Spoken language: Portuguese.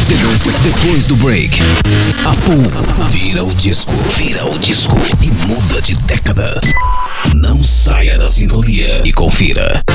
Depois do break, a Pool vira o disco e muda de década. Não saia da sintonia e confira.